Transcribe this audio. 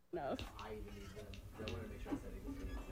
No. I even need them. I want to make sure I said